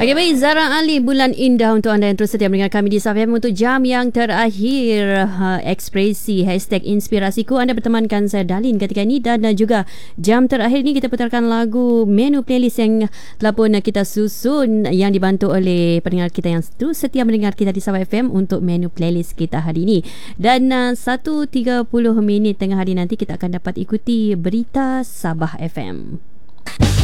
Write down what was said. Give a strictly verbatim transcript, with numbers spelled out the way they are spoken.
Okey, baik, Zara Ali, Bulan Indah untuk anda yang terus setia mendengar kami di Saf F M untuk jam yang terakhir. Ha, ekspresi hashtag inspirasiku, anda bertemankan saya Dalin ketika ini, dan juga jam terakhir ini kita putarkan lagu menu playlist yang telah pun kita susun, yang dibantu oleh pendengar kita yang terus setia mendengar kita di Saf F M untuk menu playlist kita hari ini. Dan uh, satu tiga puluh minit tengah hari nanti kita akan dapat ikuti berita Sabah F M.